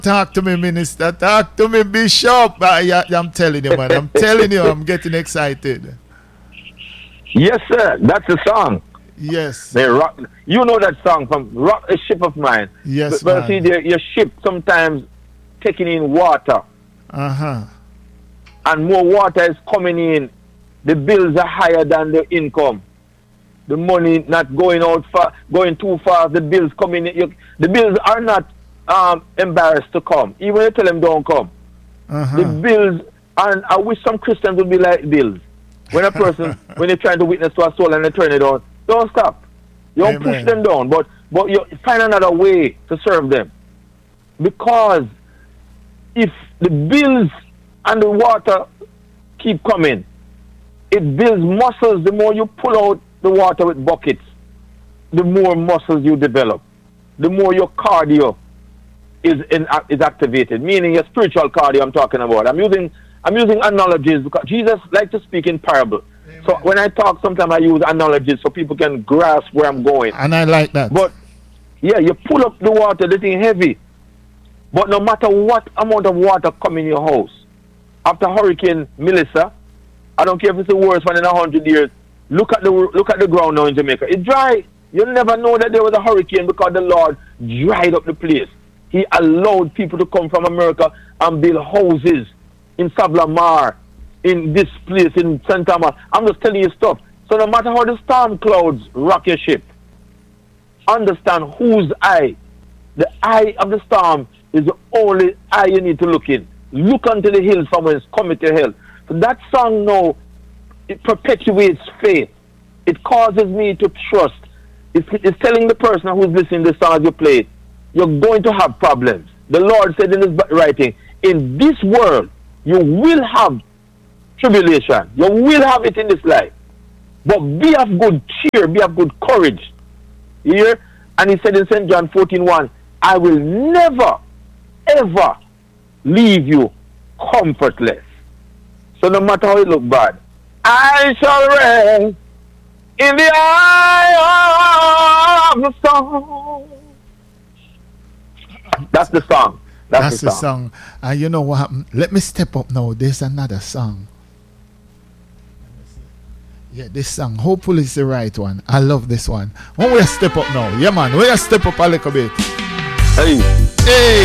Talk to me, minister. Talk to me, bishop. I'm telling you, man. I'm telling you, I'm getting excited. Yes, sir. That's the song. Yes. They rock. You know that song from Rock a Ship of Mine. Yes, but see, your ship sometimes taking in water. Uh-huh. And more water is coming in. The bills are higher than the income. The money not going out far, going too fast. The bills coming in. The bills are not embarrassed to come. Even if you tell them don't come. Uh-huh. The bills, and I wish some Christians would be like bills. When a person, when they're trying to witness to a soul and they turn it on, don't stop. You don't push them down, but you find another way to serve them. Because if the bills and the water keep coming, it builds muscles. The more you pull out the water with buckets, the more muscles you develop. The more your cardio is activated, meaning your spiritual cardio I'm talking about. I'm using analogies because Jesus likes to speak in parable. Amen. So when I talk, sometimes I use analogies so people can grasp where I'm going. And I like that. But yeah, you pull up the water, the thing heavy. But no matter what amount of water come in your house, after Hurricane Melissa, I don't care if it's the worst one in 100 years. Look at the ground now in Jamaica. It's dry. You never know that there was a hurricane because the Lord dried up the place. He allowed people to come from America and build houses in Sablamar, in this place, in St. Thomas. I'm just telling you stuff. So no matter how the storm clouds rock your ship, understand whose eye. The eye of the storm is the only eye you need to look in. Look unto the hills from whence cometh your help. So that song now, it perpetuates faith. It causes me to trust. It's telling the person who's listening to the song as you play it, you're going to have problems. The Lord said in his writing, in this world, you will have tribulation. You will have it in this life. But be of good cheer, be of good courage. You hear? And he said in St. John 14:1, I will never, ever leave you comfortless. So no matter how it look bad, I shall rest in the eye of the storm. That's the song. That's the song. And you know what happened? Let me step up now. There's another song. Yeah, this song. Hopefully it's the right one. I love this one. When we step up now. Yeah, man. We step up a little bit. Hey. Hey.